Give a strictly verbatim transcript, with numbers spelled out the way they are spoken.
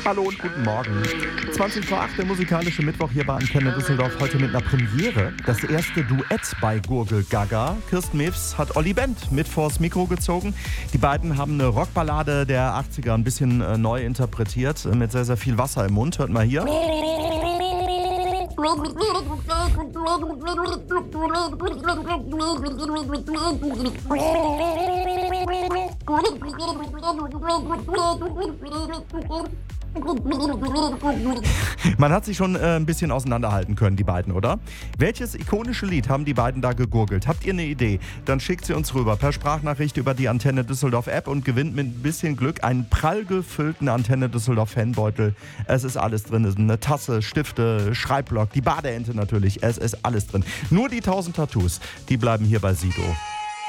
Hallo und guten Morgen. zwanzig vor acht, der musikalische Mittwoch hier bei Antenne Düsseldorf. Heute mit einer Premiere. Das erste Duett bei Gurgel Gaga. Kirsten Mewes hat Olli Bent mit vors Mikro gezogen. Die beiden haben eine Rockballade der achtziger ein bisschen äh, neu interpretiert. Äh, mit sehr, sehr viel Wasser im Mund. Hört mal hier. Man hat sich schon äh, ein bisschen auseinanderhalten können, die beiden, oder? Welches ikonische Lied haben die beiden da gegurgelt? Habt ihr eine Idee? Dann schickt sie uns rüber per Sprachnachricht über die Antenne Düsseldorf App und gewinnt mit ein bisschen Glück einen prall gefüllten Antenne Düsseldorf Fanbeutel. Es ist alles drin. Es ist eine Tasse, Stifte, Schreibblock, die Badeente natürlich. Es ist alles drin. Nur die tausend Tattoos, die bleiben hier bei Sido.